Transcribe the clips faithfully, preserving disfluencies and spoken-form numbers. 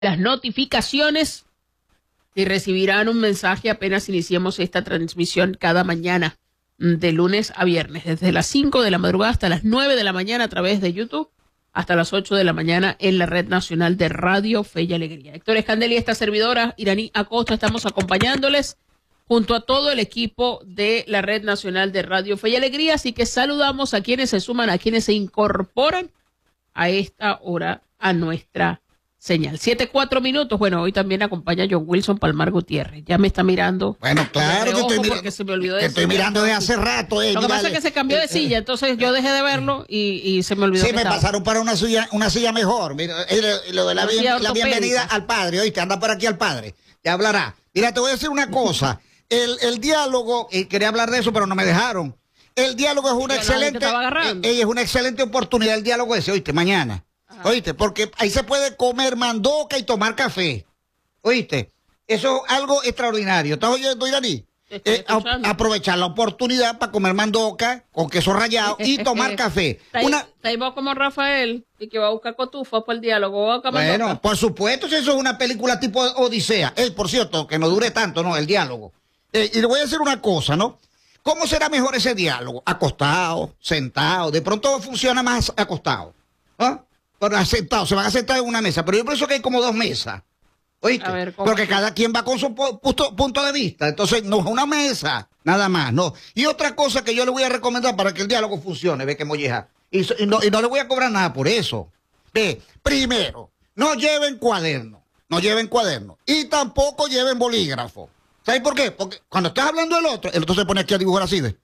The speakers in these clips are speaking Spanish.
las notificaciones y recibirán un mensaje apenas iniciemos esta transmisión cada mañana de lunes a viernes, desde las cinco de la madrugada hasta las nueve de la mañana a través de YouTube, hasta las ocho de la mañana en la Red Nacional de Radio Fe y Alegría. Héctor Escandel y esta servidora, Iraní Acosta, estamos acompañándoles junto a todo el equipo de la Red Nacional de Radio Fe y Alegría, así que saludamos a quienes se suman, a quienes se incorporan a esta hora a nuestra señal. Siete, cuatro minutos. Bueno, hoy también acompaña John Wilson Palmar Gutiérrez. Ya me está mirando. Bueno, claro que estoy, porque se me olvidó de que estoy mirando desde hace rato. Eh, Lo que mira, pasa es que se cambió de silla, entonces yo dejé de verlo y, y se me olvidó. Sí, que me estaba. pasaron para una silla, una silla mejor. Mira, eh, lo de la, Una bien, silla la bienvenida al padre. Oíste, anda por aquí al padre. Ya hablará. Mira, te voy a decir una cosa. El, el diálogo, eh, quería hablar de eso, pero no me dejaron. El diálogo es una Yo excelente, eh, eh, es una excelente oportunidad el diálogo ese, oíste, mañana. Ajá. Oíste, porque ahí se puede comer mandoca y tomar café. Oíste, eso es algo extraordinario. ¿Estás oyendo, Iraní? Eh, a, aprovechar la oportunidad para comer mandoca con queso rallado y tomar café. Una... vos como Rafael y que va a buscar cotufas para el diálogo. Va a bueno, mandoca. Por supuesto, si eso es una película tipo Odisea. Eh, por cierto, que no dure tanto, ¿no? El diálogo. Eh, y le voy a decir una cosa, ¿no? ¿Cómo será mejor ese diálogo? Acostado, sentado. De pronto funciona más acostado. ¿Ah? Bueno, sentado, se van a sentar en una mesa. Pero yo pienso que hay como dos mesas. ¿Oíste? A ver, porque cada quien va con su punto, punto de vista. Entonces, no es una mesa, nada más, no. Y otra cosa que yo le voy a recomendar para que el diálogo funcione, ve que molleja. Y, y, no, y no le voy a cobrar nada por eso. Ve, primero, no lleven cuaderno. No lleven cuaderno. Y tampoco lleven bolígrafo. ¿Sabes por qué? Porque cuando estás hablando del otro, el otro se pone aquí a dibujar así de.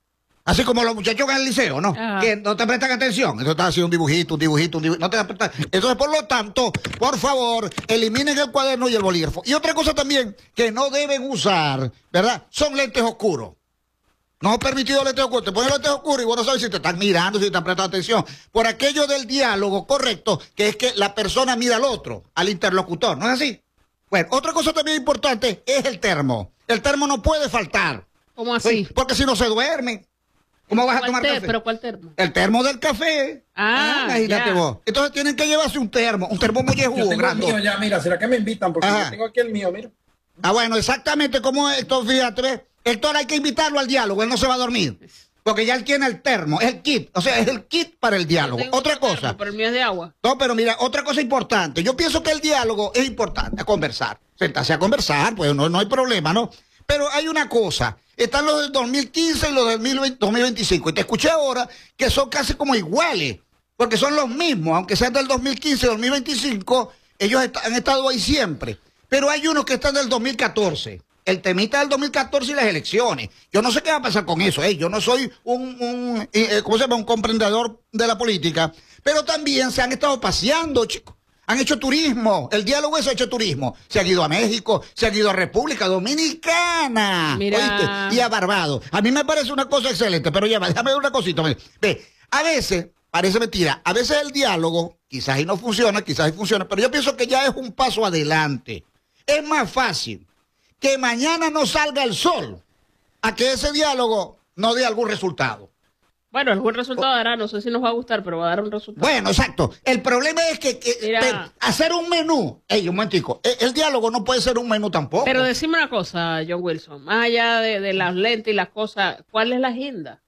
Así como los muchachos en el liceo, ¿no? Ajá. Que no te prestan atención. Entonces estás haciendo un dibujito, un dibujito, un dibujito. No te prestan. Entonces, por lo tanto, por favor, eliminen el cuaderno y el bolígrafo. Y otra cosa también que no deben usar, ¿verdad? Son lentes oscuros. No he permitido lentes oscuros. Te pones lentes oscuros y vos no sabes si te están mirando, si te están prestando atención. Por aquello del diálogo correcto, que es que la persona mira al otro, al interlocutor. ¿No es así? Bueno, otra cosa también importante es el termo. El termo no puede faltar. ¿Cómo así? Porque si no se duerme. ¿Cómo vas a tomar café? ¿Pero cuál termo? El termo del café. Ah, ah imagínate ya. vos. Entonces tienen que llevarse un termo, un termo mollejudo. Yo tengo grande. El mío ya, mira, ¿será que me invitan? Porque yo tengo aquí el mío, mira. Ah, bueno, exactamente como Héctor, fíjate, ¿ves? Héctor hay que invitarlo al diálogo, él no se va a dormir. Porque ya él tiene el termo, es el kit, o sea, es el kit para el diálogo. Otra cosa. Termo, pero el mío es de agua. No, pero mira, otra cosa importante. Yo pienso que el diálogo es importante, a conversar. Sentarse a conversar, pues no, no hay problema, ¿no? Pero hay una cosa, están los del dos mil quince y los del dos mil veinticinco, y te escuché ahora que son casi como iguales, porque son los mismos, aunque sean del dos mil quince y dos mil veinticinco, ellos est han estado ahí siempre. Pero hay unos que están del dos mil catorce, el temita del dos mil catorce y las elecciones. Yo no sé qué va a pasar con eso, ¿eh? Yo no soy un, un eh, ¿cómo se llama? Un comprendedor de la política, pero también se han estado paseando, chicos. Han hecho turismo, el diálogo es hecho turismo. Se han ido a México, se han ido a República Dominicana, Mira. ¿oíste? Y a Barbados. A mí me parece una cosa excelente, pero ya, déjame ver una cosita. Ve, a veces, parece mentira, a veces el diálogo, quizás ahí no funciona, quizás ahí funciona, pero yo pienso que ya es un paso adelante. Es más fácil que mañana no salga el sol a que ese diálogo no dé algún resultado. Bueno, algún resultado dará, no sé si nos va a gustar, pero va a dar un resultado. Bueno, exacto. El problema es que, que pero, hacer un menú, ey, un momentico, el, el diálogo no puede ser un menú tampoco. Pero decime una cosa, John Wilson, más allá de, de las lentes y las cosas, ¿cuál es la agenda?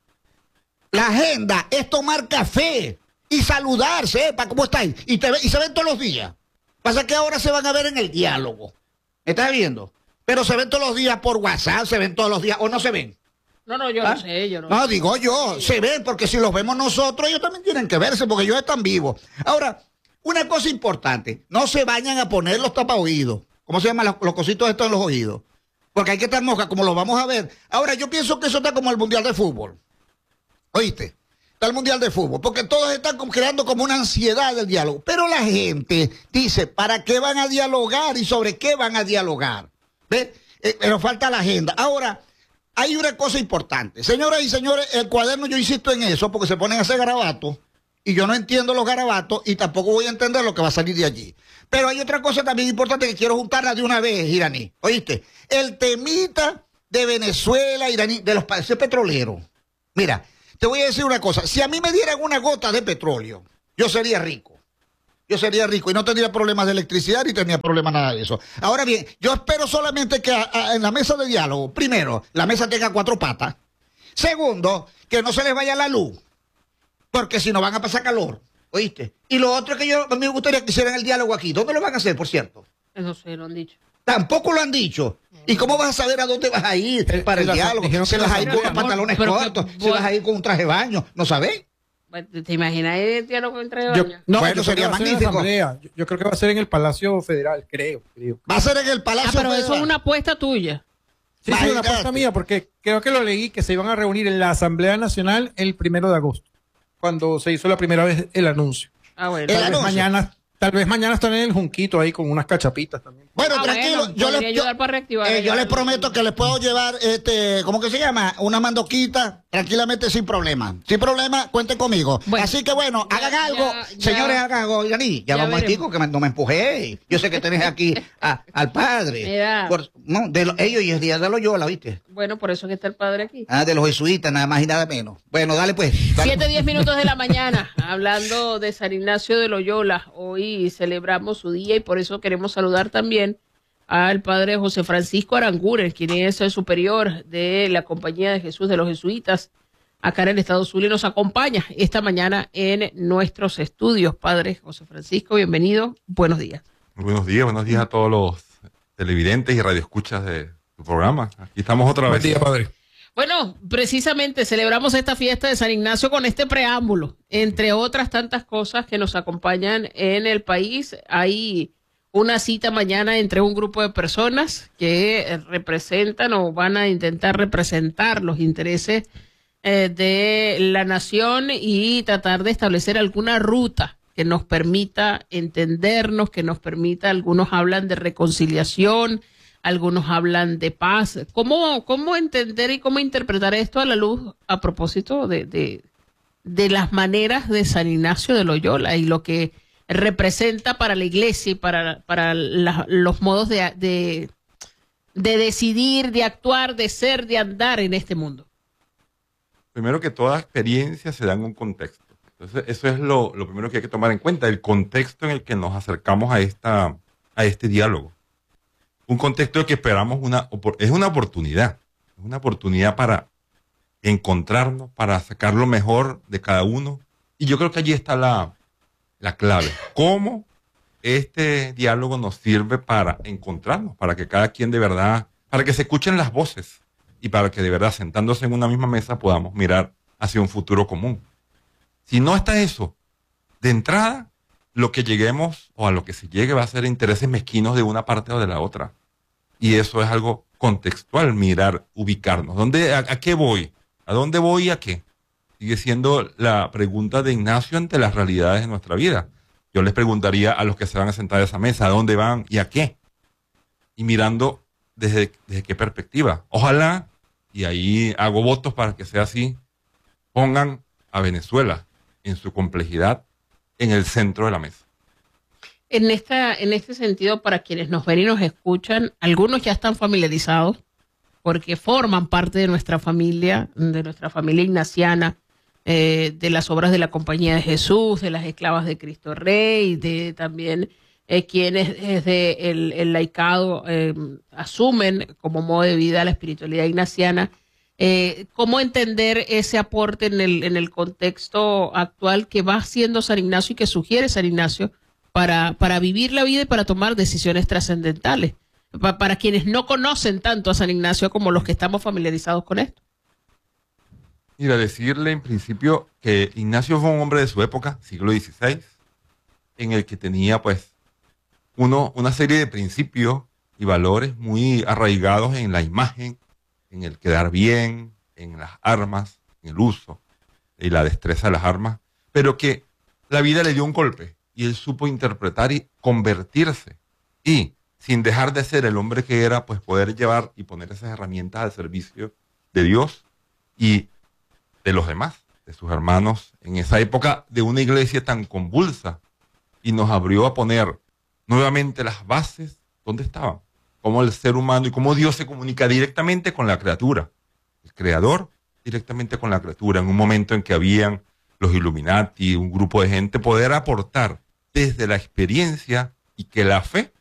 La agenda es tomar café y saludarse, ¿eh? ¿Cómo estáis? Y, te, y se ven todos los días. Pasa que ahora se van a ver en el diálogo. ¿Me estás viendo? Pero se ven todos los días por WhatsApp, se ven todos los días, o no se ven. No, no, yo ¿Ah? no sé, yo no No, sé. digo yo, se ven, porque si los vemos nosotros, ellos también tienen que verse, porque ellos están vivos. Ahora, una cosa importante, no se vayan a poner los tapaoídos. ¿Cómo se llaman los, los cositos estos en los oídos? Porque hay que estar mosca, como lo vamos a ver. Ahora, yo pienso que eso está como el Mundial de Fútbol. ¿Oíste? Está el Mundial de Fútbol, porque todos están creando como una ansiedad del diálogo. Pero la gente dice, ¿para qué van a dialogar y sobre qué van a dialogar? ¿Ves? Eh, pero falta la agenda. Ahora, hay una cosa importante. Señoras y señores, el cuaderno, yo insisto en eso, porque se ponen a hacer garabatos, y yo no entiendo los garabatos, y tampoco voy a entender lo que va a salir de allí. Pero hay otra cosa también importante que quiero juntarla de una vez, Iraní. ¿Oíste? El temita de Venezuela, Iraní, de los países petroleros. Mira, te voy a decir una cosa. Si a mí me dieran una gota de petróleo, yo sería rico. yo sería rico y no tendría problemas de electricidad ni tendría problemas nada de eso. Ahora bien, yo espero solamente que a, a, en la mesa de diálogo, primero, la mesa tenga cuatro patas. Segundo, que no se les vaya la luz, porque si no van a pasar calor, ¿oíste? Y lo otro es que yo, a mí me gustaría que hicieran el diálogo aquí. ¿Dónde lo van a hacer, por cierto? Eso sí, lo han dicho. Tampoco lo han dicho. ¿Y cómo vas a saber a dónde vas a ir el, para el la, diálogo? Si vas a ir con unos pantalones pero, cortos, pero, si vas a ir con un traje de baño, ¿no sabés? ¿Te imaginas el diálogo con traje de yo, baño? No, bueno, yo sería magnífico. Yo, yo creo que va a ser en el Palacio Federal, creo. creo. Va a ser en el Palacio ah, pero Federal. Eso es una apuesta tuya. Sí, sí, una apuesta mía, porque creo que lo leí que se iban a reunir en la Asamblea Nacional el primero de agosto, cuando se hizo la primera vez el anuncio. Ah, bueno. Tal el vez anuncio. mañana, tal vez mañana están en el Junquito ahí con unas cachapitas también. Bueno, ah, tranquilo, bueno, yo, les, yo, para reactivar eh, yo les prometo que les puedo llevar, este, ¿cómo que se llama? Una mandoquita, tranquilamente, sin problema. Sin problema, cuenten conmigo. Bueno, así que bueno, ya, hagan algo, ya, señores, ya, hagan algo. Oigan, y ya, ya vamos aquí, que me, no me empujé. Yo sé que tenés aquí a, al padre. Por, no, de lo, ellos y el día de Loyola, ¿viste? Bueno, por eso que está el padre aquí. Ah, de los jesuitas, nada más y nada menos. Bueno, dale pues. Dale. Siete, diez minutos de la mañana, hablando de San Ignacio de Loyola. Hoy celebramos su día y por eso queremos saludar también al padre José Francisco Aranguren, quien es el superior de la Compañía de Jesús de los Jesuitas acá en el estado Zulia y nos acompaña esta mañana en nuestros estudios. Padre José Francisco, bienvenido, buenos días. Muy buenos días, buenos días a todos los televidentes y radioescuchas de tu programa. Aquí estamos otra vez. Buen día, padre. Bueno, precisamente celebramos esta fiesta de San Ignacio con este preámbulo, entre otras tantas cosas que nos acompañan en el país. Hay una cita mañana entre un grupo de personas que representan o van a intentar representar los intereses eh, de la nación y tratar de establecer alguna ruta que nos permita entendernos, que nos permita, algunos hablan de reconciliación, algunos hablan de paz. ¿Cómo, cómo entender y cómo interpretar esto a la luz a propósito de, de, de las maneras de San Ignacio de Loyola y lo que representa para la iglesia y para, para la, los modos de, de, de decidir, de actuar, de ser, de andar en este mundo? Primero que toda experiencia se da en un contexto. Entonces, eso es lo, lo primero que hay que tomar en cuenta, el contexto en el que nos acercamos a, esta, a este diálogo. Un contexto que esperamos una, es una oportunidad, es una oportunidad para encontrarnos, para sacar lo mejor de cada uno. Y yo creo que allí está la, la clave. ¿Cómo este diálogo nos sirve para encontrarnos? Para que cada quien de verdad, para que se escuchen las voces y para que de verdad sentándose en una misma mesa podamos mirar hacia un futuro común. Si no está eso, de entrada, lo que lleguemos o a lo que se llegue va a ser intereses mezquinos de una parte o de la otra. Y eso es algo contextual, mirar, ubicarnos. ¿Dónde, a, a qué voy? ¿A dónde voy y a qué? Sigue siendo la pregunta de Ignacio ante las realidades de nuestra vida. Yo les preguntaría a los que se van a sentar a esa mesa, ¿a dónde van y a qué? Y mirando desde, desde qué perspectiva. Ojalá, y ahí hago votos para que sea así, pongan a Venezuela en su complejidad en el centro de la mesa. En esta, en este sentido, para quienes nos ven y nos escuchan, algunos ya están familiarizados porque forman parte de nuestra familia, de nuestra familia ignaciana, eh, de las obras de la Compañía de Jesús, de las esclavas de Cristo Rey, de también eh, quienes desde el, el laicado eh, asumen como modo de vida la espiritualidad ignaciana. Eh, ¿Cómo entender ese aporte en el, en el contexto actual que va haciendo San Ignacio y que sugiere San Ignacio para, para vivir la vida y para tomar decisiones trascendentales? Pa, para quienes no conocen tanto a San Ignacio como los que estamos familiarizados con esto. Mira, decirle en principio que Ignacio fue un hombre de su época, siglo dieciséis, en el que tenía pues uno, una serie de principios y valores muy arraigados en la imagen, en el quedar bien, en las armas, en el uso y la destreza de las armas, pero que la vida le dio un golpe y él supo interpretar y convertirse y, sin dejar de ser el hombre que era, pues poder llevar y poner esas herramientas al servicio de Dios y de los demás, de sus hermanos, en esa época de una iglesia tan convulsa, y nos abrió a poner nuevamente las bases donde estaban. Cómo el ser humano y cómo Dios se comunica directamente con la criatura. El creador directamente con la criatura. En un momento en que habían los Illuminati, un grupo de gente, poder aportar desde la experiencia y que la fe